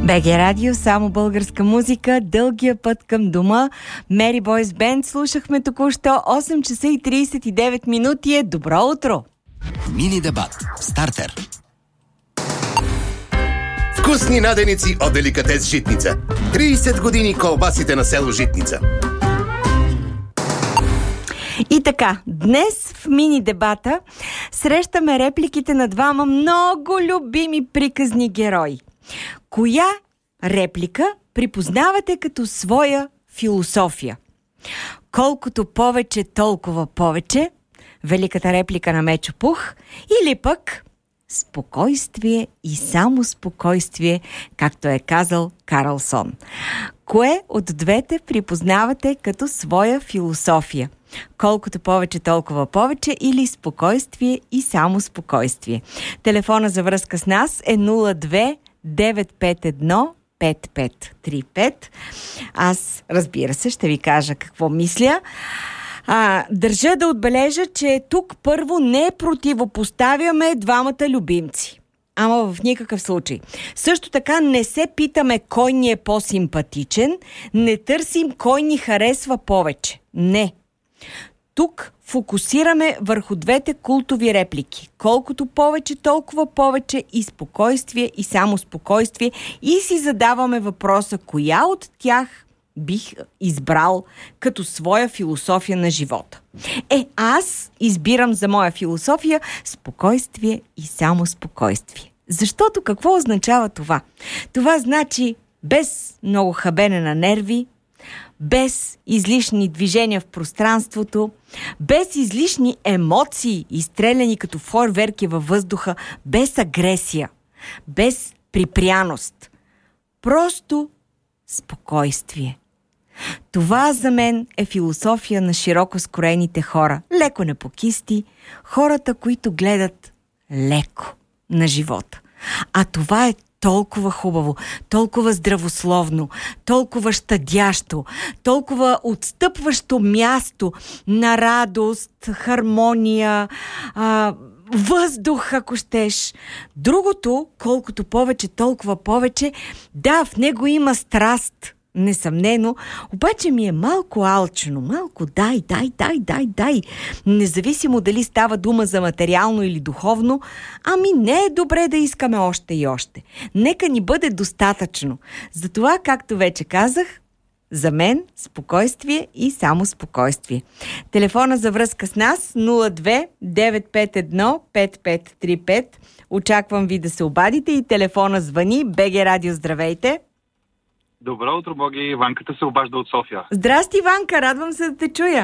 БГ Радио, само българска музика, дългия път към дома. Mary Boys Band слушахме току-що, 8 часа и 39 минути е. Добро утро! Мини дебат. Стартер. Вкусни наденици от деликатес Житница. 30 години колбасите на село Житница. И така, днес в мини дебата срещаме репликите на двама много любими приказни герои. Коя реплика припознавате като своя философия? Колкото повече, толкова повече. Великата реплика на Мечо Пух. Или пък спокойствие и само спокойствие, както е казал Карлсон. Кое от двете припознавате като своя философия? Колкото повече, толкова повече или спокойствие и само спокойствие? Телефона за връзка с нас е 02 951 5535. Аз, разбира се, ще ви кажа какво мисля. Държа да отбележа, че тук първо не противопоставяме двамата любимци. Ама в никакъв случай. Също така не се питаме кой ни е по-симпатичен, не търсим кой ни харесва повече. Не. Тук фокусираме върху двете култови реплики. Колкото повече, толкова повече и спокойствие и само спокойствие. И си задаваме въпроса, коя от тях бих избрал като своя философия на живота. Аз избирам за моя философия спокойствие и само спокойствие. Защото какво означава това? Това значи без много хабене на нерви, без излишни движения в пространството, без излишни емоции, изстреляни като фойерверки във въздуха, без агресия, без припряност. Просто спокойствие. Това за мен е философия на широко скроените хора, леко непокисти, хората, които гледат леко на живота. А това е толкова хубаво, толкова здравословно, толкова щадящо, толкова отстъпващо място на радост, хармония, въздух, ако щеш. Другото, колкото повече, толкова повече, да, в него има страст, несъмнено, обаче ми е малко алчно, малко дай. Независимо дали става дума за материално или духовно, не е добре да искаме още и още. Нека ни бъде достатъчно. Затова, както вече казах, за мен спокойствие и само спокойствие. Телефона за връзка с нас 02 951 5535. Очаквам ви да се обадите и телефона звъни. БГ Радио, здравейте! Добро утро, Боги. Ванката се обажда от София. Здрасти, Ванка. Радвам се да те чуя.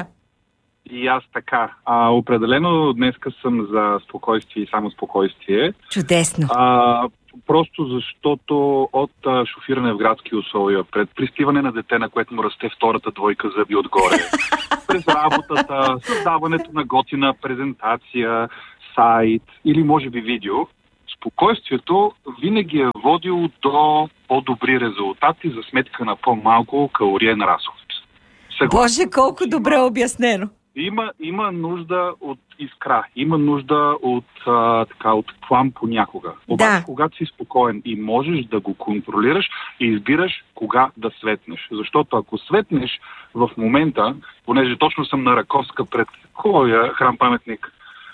И аз така. Определено днеска съм за спокойствие и само спокойствие. Чудесно. Просто защото от шофиране в градски условия, пред пристиване на дете, на което му расте втората двойка зъби отгоре, през работата, създаването на готина презентация, сайт или може би видео, спокойствието винаги е водило до по-добри резултати за сметка на по-малко калориен разход. Боже, колко добре обяснено! Има нужда от искра, има нужда от план понякога. Обаче, когато си спокоен и можеш да го контролираш и избираш кога да светнеш. Защото ако светнеш в момента, понеже точно съм на Раковска пред хубавия храм-паметник,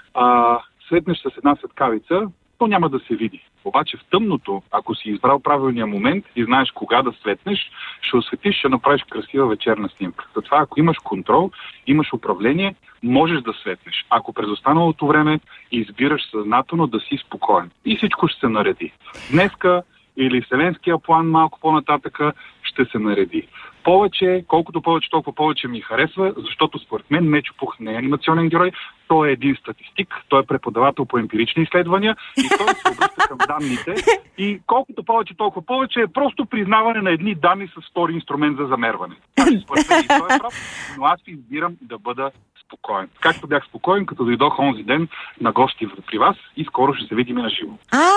светнеш с една светкавица, то няма да се види. Обаче в тъмното, ако си избрал правилния момент и знаеш кога да светнеш, ще осветиш, ще направиш красива вечерна снимка. Затова, ако имаш контрол, имаш управление, можеш да светнеш. Ако през останалото време избираш съзнателно да си спокоен. И всичко ще се нареди. Днеска или вселенския план малко по-нататъка ще се нареди. Колкото повече, толкова повече ми харесва, защото според мен Мечо Пух не е анимационен герой, той е един статистик, той е преподавател по емпирични изследвания и той се обръща към данните и колкото повече, толкова повече е просто признаване на едни данни с втори инструмент за замерване. Според мен и той е прав, но аз избирам да бъда спокоен. Както бях спокоен, като дойдох онзи ден на гости при вас и скоро ще се видим на живо.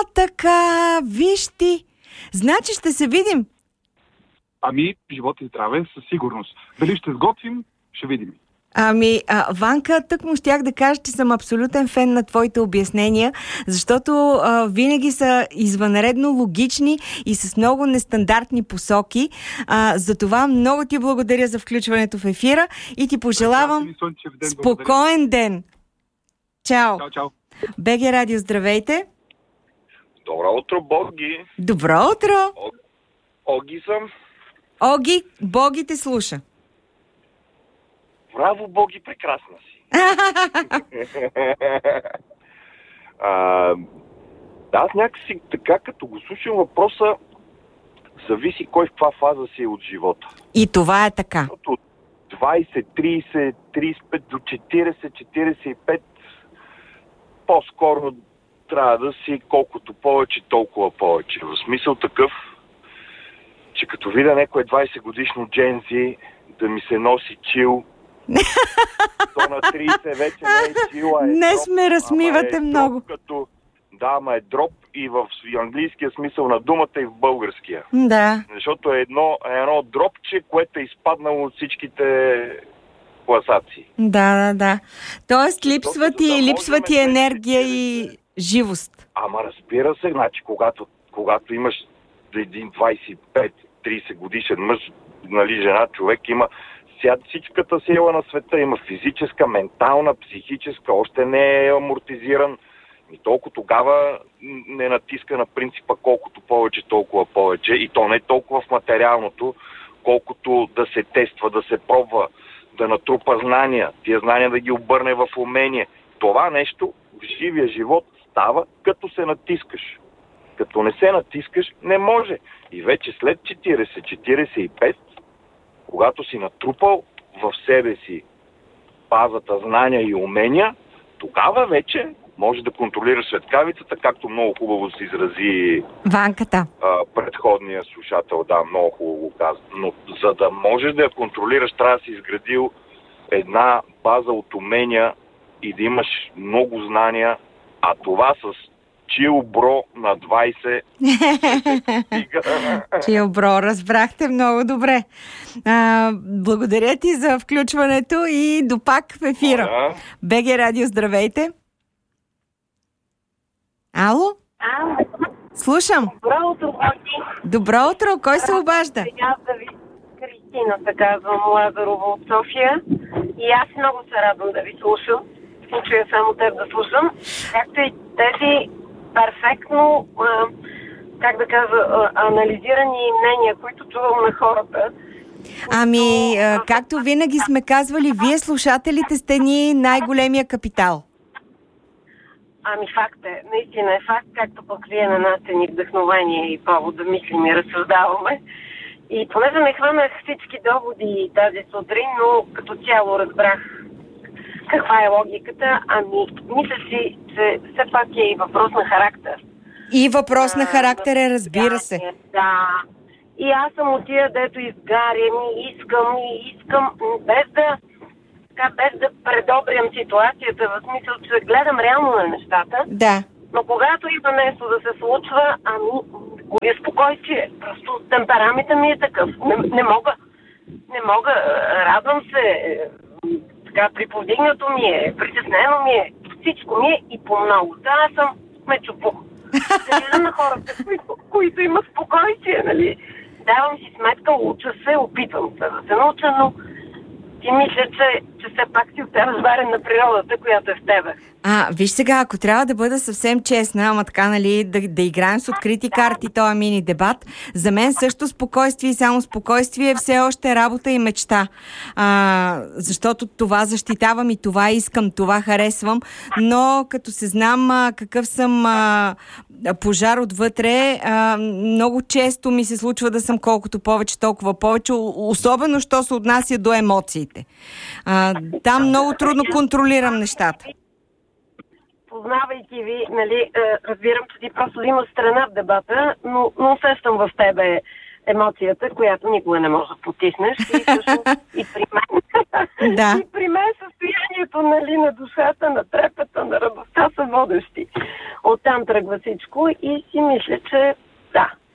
Така, виж ти! Значи ще се видим. Живот и здраве, със сигурност. Дали ще сготвим, ще видим. Ванка, тък му щях да кажа, че съм абсолютен фен на твоите обяснения, защото винаги са извънредно логични и с много нестандартни посоки. Затова много ти благодаря за включването в ефира и ти пожелавам спокоен ден. Чао! Чао! БГ Радио, здравейте! Добро утро, Боги! Добро утро! Оги съм. Оги, Боги те слуша. Браво, Боги, прекрасна си. Аз някакси така, като го слушам въпроса, зависи кой в каква фаза си е от живота. И това е така. От 20, 30, 35 до 40, 45, по-скоро трябва да си колкото повече, толкова повече. В смисъл такъв, че като видя някой 20 годишно джензи да ми се носи чил, то на 30 вече не е чил, днес ме размивате много. Ама е дроп и в английския смисъл на думата и в българския. Да. Защото е едно дропче, което е изпаднало от всичките класации. Да. Тоест липсва ти енергия и живост. Ама разбира се, значи когато имаш един 25-30 годишен мъж, нали, жена, човек има всичката сила на света, има физическа, ментална, психическа, още не е амортизиран. И толкова тогава не натиска на принципа колкото повече, толкова повече. И то не толкова в материалното, колкото да се тества, да се пробва, да натрупа знания, тия знания да ги обърне в умение. Това нещо в живия живот става като се натискаш. Като не се натискаш, не може. И вече след 40-45, когато си натрупал в себе си базата знания и умения, тогава вече може да контролираш светкавицата, както много хубаво се изрази Ванката. Предходния слушател. Да, много хубаво го каза. Но за да можеш да я контролираш, трябва да си изградил една база от умения и да имаш много знания, а това с чил бро на 20. Чил бро, разбрахте много добре. Благодаря ти за включването и до пак в ефира. БГ Радио, здравейте. Ало? Слушам. Добро утро, Боги. Добро утро, кой се обажда? Кристина, се казвам, Лазарова от София. И аз много се радвам да ви слушам. В случая само теб да слушам. Както и тези перфектно, анализирани мнения, които чувам на хората. Както винаги сме казвали, вие слушателите сте ни най-големия капитал. Факт е. Наистина е факт, както пък вие на нас сте ни вдъхновение и повод да мислим и разсъждаваме. И понеже не хванах всички доводи тази сутрин, но като цяло разбрах каква е логиката, мисля си, че все пак е и въпрос на характер. И въпрос на характер е, разбира се. Да. И аз съм от тия, дето изгарям и искам, без да предобрям ситуацията, в смисъл, че гледам реално на нещата. Да. Но когато има нещо да се случва, губя спокойствие. Просто темпераментът ми е такъв. Не мога. Радвам се. Така, приповдигнато ми е, притеснено ми е. Всичко ми е и по много. Да, аз съм мечопух. Гледам на хората, които имат спокойствие, нали. Давам си сметка, уча се, опитвам се да се науча, но ти мисля, че все пак си оставаш варен на природата, която е в тебе. Виж сега, ако трябва да бъда съвсем честна, ама така, нали, да играем с открити карти този мини дебат, за мен също спокойствие и само спокойствие е все още работа и мечта. Защото това защитавам и това искам, това харесвам, но като се знам какъв съм пожар отвътре, много често ми се случва да съм колкото повече, толкова повече, особено що се отнася до емоциите. Там много трудно контролирам нещата. Познавайки ви, нали, разбирам, че ти просто имаш страна в дебата, но усещам в тебе емоцията, която никога не можеш да потиснеш. И всъщност и при мен, да. И при мен състоянието, нали, на душата, на трепета, на радостта са водещи. Оттам тръгва всичко и си мисля, че да.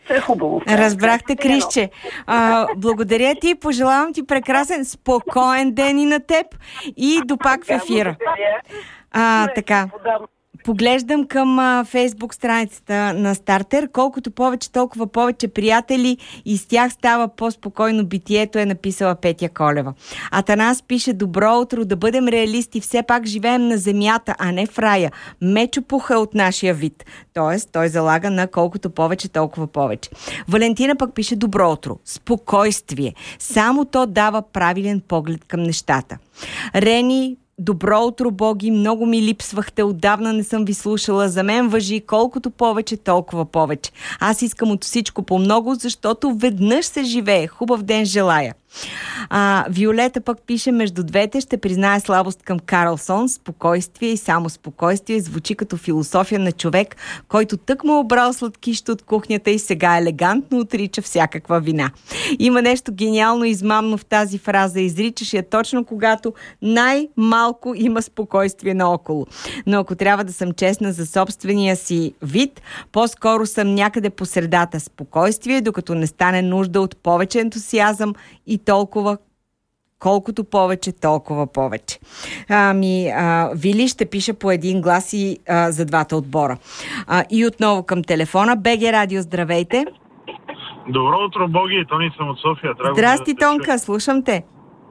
Все е хубаво. Разбрахте, Крисче. Благодаря ти, пожелавам ти прекрасен, спокоен ден и на теб и до пак в ефира. Така. Поглеждам към Фейсбук страницата на Стартер. Колкото повече, толкова повече приятели и с тях става по-спокойно битието, е написала Петя Колева. Атанас пише: добро утро, да бъдем реалисти, все пак живеем на земята, а не в рая. Мечо пуха от нашия вид. Тоест, той залага на колкото повече, толкова повече. Валентина пък пише: добро утро, спокойствие. Само то дава правилен поглед към нещата. Рени: добро утро, Боги, много ми липсвахте, отдавна не съм ви слушала. За мен важи колкото повече, толкова повече. Аз искам от всичко по много, защото веднъж се живее. Хубав ден желая. Виолета пък пише: между двете ще призная слабост към Карлсон. Спокойствие и само спокойствие звучи като философия на човек, който тъкмо обрал сладкище от кухнята и сега елегантно отрича всякаква вина. Има нещо гениално и измамно в тази фраза. Изричаш я точно когато най-малко има спокойствие наоколо. Но ако трябва да съм честна за собствения си вид, по-скоро съм някъде по средата. Спокойствие, докато не стане нужда от повече ентусиазъм и толкова, колкото повече, толкова повече. Вили ще пише по един глас и за двата отбора. И отново към телефона. БГ Радио, здравейте. Добро утро, Боги. Тони съм от София. Здрасти, Тонка, слушам те.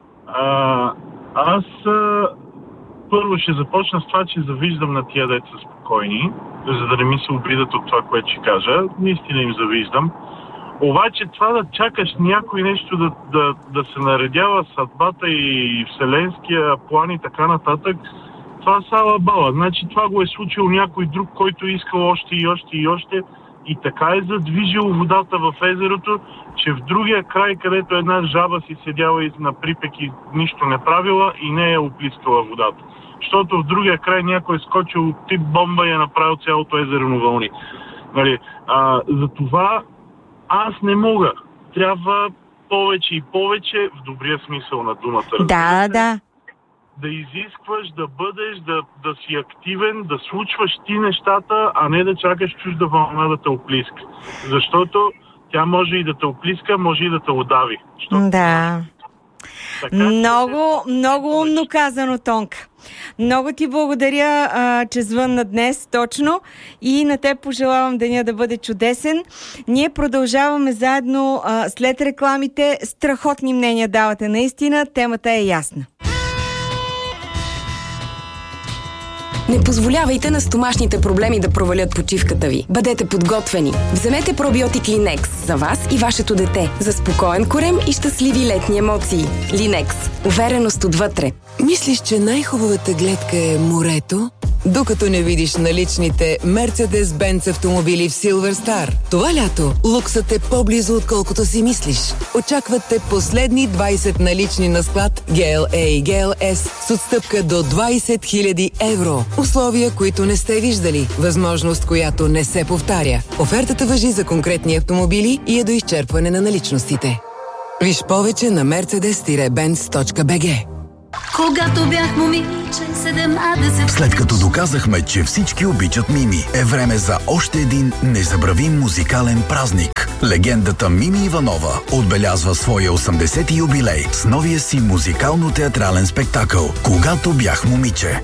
Аз първо ще започна с това, че завиждам на тия деца спокойни, за да не ми се обидат от това, което ще кажа. Наистина им завиждам. Обаче това да чакаш някой нещо да се наредява съдбата и вселенския план и така нататък, това са алабала. Значи това го е случил някой друг, който искал още и още и още, и така е задвижил водата в езерото, че в другия край, където една жаба си седяла и на припек и нищо не правила и не е оплискала водата. Защото в другия край някой е скочил тип бомба и е направил цялото езеро на вълни. Нали? Затова аз не мога. Трябва повече и повече, в добрия смисъл на думата. Да. Да изискваш, да бъдеш, да си активен, да случваш ти нещата, а не да чакаш чужда вълна да те оплиска. Защото тя може и да те оплиска, може и да те удави. Да. Така, много умно казано, Тонка. Много ти благодаря, че звънна днес точно, и на теб пожелавам деня да бъде чудесен. Ние продължаваме заедно след рекламите. Страхотни мнения давате, наистина. Темата е ясна. Не позволявайте на стомашните проблеми да провалят почивката ви. Бъдете подготвени. Вземете пробиотик Линекс за вас и вашето дете за спокоен корем и щастливи летни емоции. Линекс. Увереност отвътре. Мислиш, че най-хубавата гледка е морето? Докато не видиш наличните Mercedes-Benz автомобили в Silver Star. Това лято луксът е по-близо, отколкото си мислиш. Очаквате последни 20 налични на склад GLA и GLS с отстъпка до 20 000 евро. Условия, които не сте виждали. Възможност, която не се повтаря. Офертата важи за конкретни автомобили и е до изчерпване на наличностите. Виж повече на mercedes-benz.bg. Когато бях момиче, 17... След като доказахме, че всички обичат Мими, е време за още един незабравим музикален празник. Легендата Мими Иванова отбелязва своя 80-ти юбилей с новия си музикално-театрален спектакъл «Когато бях момиче».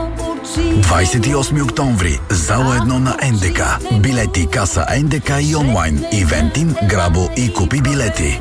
28 октомври, зала 1 на НДК. Билети, каса НДК и онлайн. Ивентим, Грабо и Купи билети.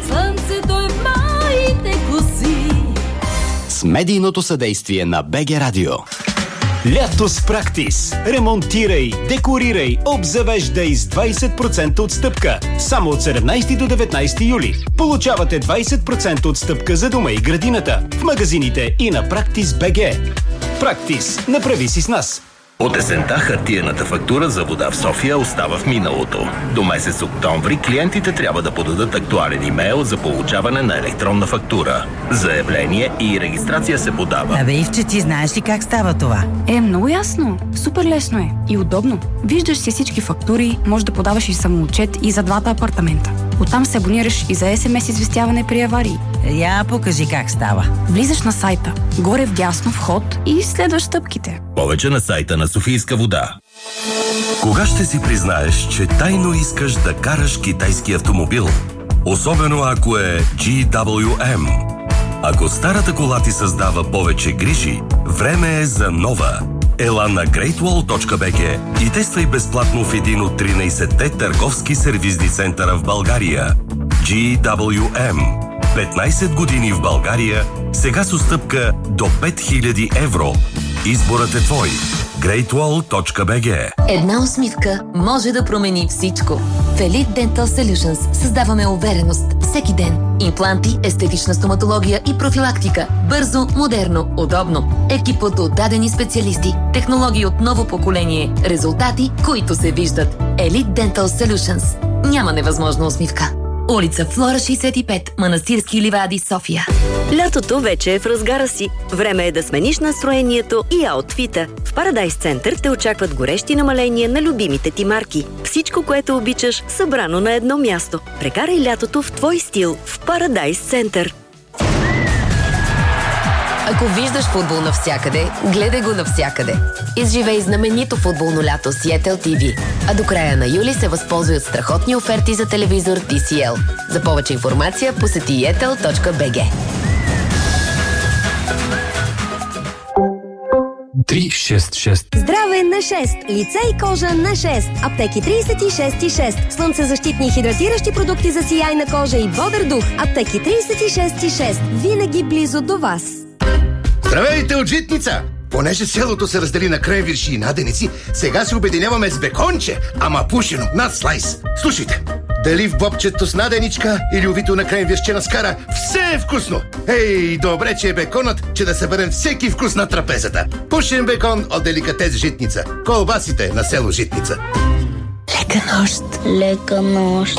С медийното съдействие на БГ Радио. Лято с Практис. Ремонтирай, декорирай, обзавеждай с 20% отстъпка. Само от 17 до 19 юли. Получавате 20% отстъпка за дома и градината в магазините и на Практис БГ. Практис. Направи си с нас. От есента хартиената фактура за вода в София остава в миналото. До месец октомври клиентите трябва да подадат актуален имейл за получаване на електронна фактура. Заявление и регистрация се подава. Абе, Ивче, ти знаеш ли как става това? Много ясно. Супер лесно е и удобно. Виждаш си всички фактури, можеш да подаваш и самоотчет и за двата апартамента. Оттам се абонираш и за СМС известяване при аварии. Я покажи как става. Влизаш на сайта, горе вдясно вход и следваш стъпките. Повече на сайта на Софийска вода. Кога ще си признаеш, че тайно искаш да караш китайски автомобил? Особено ако е GWM. Ако старата кола ти създава повече грижи, време е за нова. Ела на greatwall.bg и тествай безплатно в един от 13-те търговски сервизни центъра в България. GWM. 15 години в България, сега с отстъпка до 5000 евро. Изборът е твой. greatwall.bg. Една усмивка може да промени всичко. В Elite Dental Solutions създаваме увереност всеки ден. Импланти, естетична стоматология и профилактика. Бързо, модерно, удобно. Екипът от дадени специалисти. Технологии от ново поколение. Резултати, които се виждат. Elite Dental Solutions. Няма невъзможна усмивка. Улица Флора 65, Манастирски ливади, София. Лятото вече е в разгара си. Време е да смениш настроението и аутфита. В Парадайс Център те очакват горещи намаления на любимите ти марки. Всичко, което обичаш, събрано на едно място. Прекарай лятото в твой стил в Парадайс Център. Ако виждаш футбол навсякъде, гледай го навсякъде. Изживей знаменито футболно лято с Yetel TV. А до края на юли се възползвай от страхотни оферти за телевизор TCL. За повече информация посети yetel.bg. 366. Здраве на 6. Лице и кожа на 6. Аптеки 36,6. Слънцезащитни и хидратиращи продукти за сияйна кожа и бодър дух. Аптеки 36,6. Винаги близо до вас. Здравейте от Житница! Понеже селото се раздели на кренвирши и наденици, сега се обединяваме с беконче, ама пушено, над слайс. Слушайте, дали в бобчето с наденичка или увито на кренвиршче на скара, все е вкусно! Ей, добре, че е беконът, че да съберем всеки вкус на трапезата. Пушен бекон от деликатес Житница. Колбасите на село Житница. Лека нощ. Лека нощ.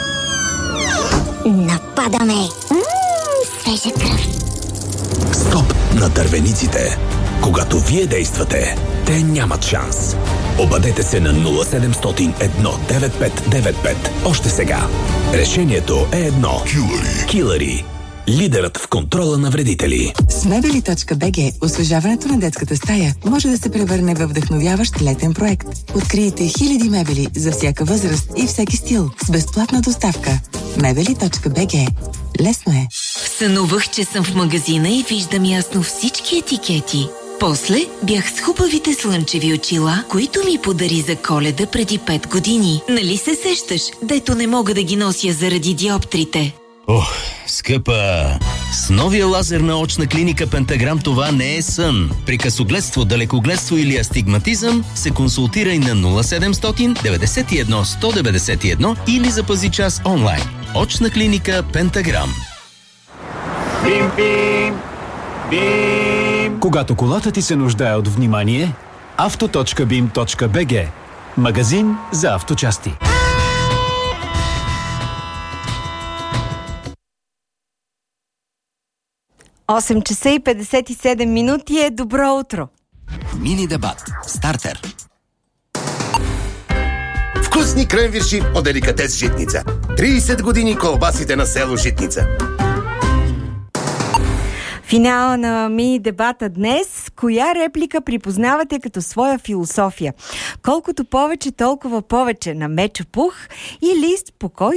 Нападаме. Свежа кръв. Стоп на дървениците. Когато вие действате, те нямат шанс. Обадете се на 0700 19595. Още сега. Решението е едно. Килъри. Лидерът в контрола на вредители. С Мебели.bg освежаването на детската стая може да се превърне във вдъхновяващ летен проект. Открийте хиляди мебели за всяка възраст и всеки стил с безплатна доставка. Мебели.bg. Лесно е. Сънувах, че съм в магазина и виждам ясно всички етикети. После бях с хубавите слънчеви очила, които ми подари за Коледа преди 5 години. Нали се сещаш, дето не мога да ги нося заради диоптрите? Ох, скъпа! С новия лазер на очна клиника Пентаграм това не е сън. При късогледство, далекогледство или астигматизъм се консултирай на 0700 91 191 или запази час онлайн. Очна клиника Пентаграм. Бим, бим, бим. Когато колата ти се нуждае от внимание, auto.bim.bg. Магазин за авточасти. Осем часа и 57 минути е добро утро. Мини дебат. Стартер. Вкусни кренвирши от деликатес Житница. 30 години колбасите на село Житница. Финала на мини дебата днес. Коя реплика припознавате като своя философия? Колкото повече, толкова повече. На Мечо Пух или Спокой